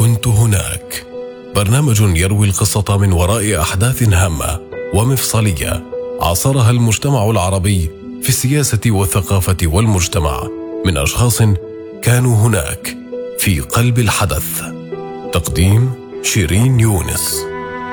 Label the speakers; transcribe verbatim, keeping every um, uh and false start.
Speaker 1: كنت هناك، برنامج يروي القصة من وراء أحداث هامة ومفصلية عاصرها المجتمع العربي في السياسة والثقافة والمجتمع من أشخاص كانوا هناك في قلب الحدث. تقديم شيرين يونس.